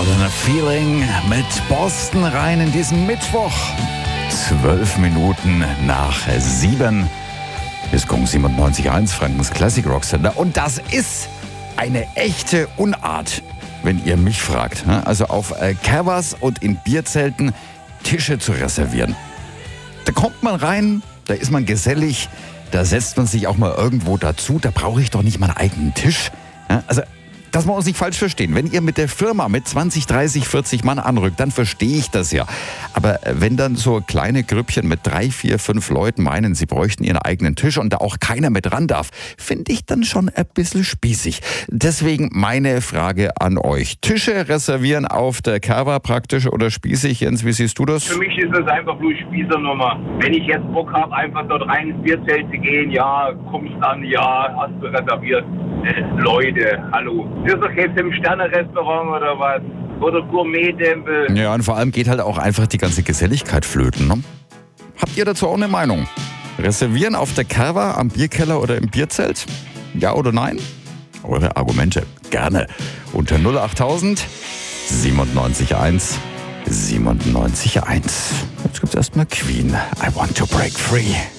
Modern Feeling mit Boston rein in diesen Mittwoch. 12 Minuten nach 7. Ist Gong 97.1, Frankens Classic Rock Center. Und das ist eine echte Unart, wenn ihr mich fragt. Also auf Covers und in Bierzelten Tische zu reservieren. Da kommt man rein, da ist man gesellig, da setzt man sich auch mal irgendwo dazu. Da brauche ich doch nicht meinen eigenen Tisch. Also, dass wir uns nicht falsch verstehen. Wenn ihr mit der Firma mit 20, 30, 40 Mann anrückt, dann verstehe ich das ja. Aber wenn dann so kleine Grüppchen mit 3, 4, 5 Leuten meinen, sie bräuchten ihren eigenen Tisch und da auch keiner mit ran darf, finde ich dann schon ein bisschen spießig. Deswegen meine Frage an euch. Tische reservieren auf der Cover praktisch oder spießig? Jens, wie siehst du das? Für mich ist das einfach nur Spießernummer. Wenn ich jetzt Bock habe, einfach dort rein ins Bierzelt zu gehen, ja, kommst dann, ja, hast du reserviert. Leute, hallo. Das ist doch jetzt im Sterne-Restaurant oder was? Oder Gourmet-Tempel. Ja, und vor allem geht halt auch einfach die ganze Geselligkeit flöten, ne? Habt ihr dazu auch eine Meinung? Reservieren auf der Cover, am Bierkeller oder im Bierzelt? Ja oder nein? Eure Argumente gerne unter 08000 97.1 97.1. Jetzt gibt's erstmal Queen. I want to break free.